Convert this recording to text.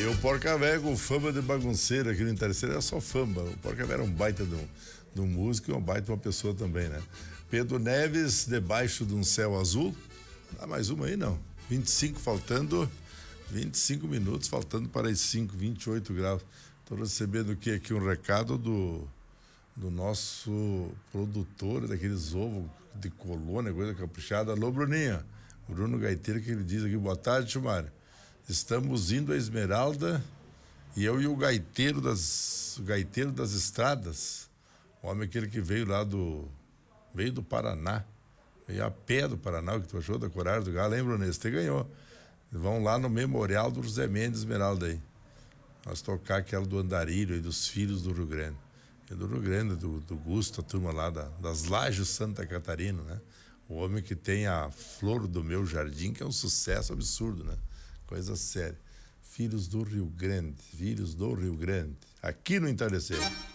E o Porca Véia com fama de bagunceiro aqui no Interesseiro era só fama. O Porca Véia era um baita de um músico e um baita de uma pessoa também, né? Pedro Neves, Debaixo de um Céu Azul. Dá mais uma aí, não? 25 minutos, faltando para as 5, 28 graus. Estou recebendo aqui um recado do nosso produtor daqueles ovos de colônia, coisa caprichada. Alô, Bruninha. Bruno Gaiteiro, que ele diz aqui: boa tarde, Chumário. Estamos indo a Esmeralda e eu e o gaiteiro das estradas, o homem aquele que veio do Paraná, veio a pé do Paraná. O que tu achou da Coragem do Galo, hein, Bruno? Você ganhou. Vão lá no Memorial do José Mendes Esmeralda aí. Nós tocar aquela do Andarilho e dos Filhos do Rio Grande. É do Rio Grande, do Gusto, a turma lá das Lajes Santa Catarina, né? O homem que tem a Flor do Meu Jardim, que é um sucesso absurdo, né? Coisa séria. Filhos do Rio Grande, aqui no Entardecer.